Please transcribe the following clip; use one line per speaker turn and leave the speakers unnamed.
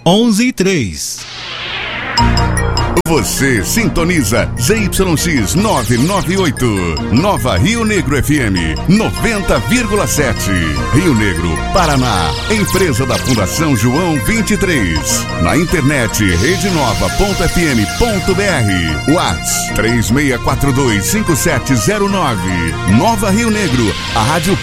11:03.
Você sintoniza ZYX 998, Nova Rio Negro FM 90,7. Rio Negro, Paraná. Empresa da Fundação João 23. Na internet redenova.fm.br. WhatsApp 36425709. Nova Rio Negro, a rádio